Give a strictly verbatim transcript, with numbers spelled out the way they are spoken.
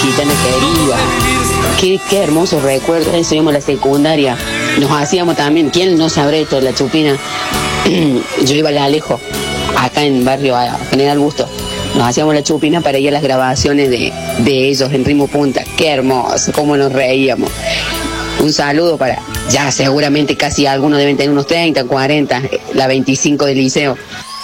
Gitana Querida. Qué, qué hermosos recuerdos, eso íbamos a la secundaria. Nos hacíamos también, ¿quién no sabrá esto de la chupina? Yo iba al Alejo, acá en barrio General Busto. Nos hacíamos la chupina para ir a las grabaciones de, de ellos en Ritmo Punta. Qué hermoso, cómo nos reíamos. Un saludo para, ya seguramente casi algunos deben tener unos treinta, cuarenta, la veinticinco del liceo.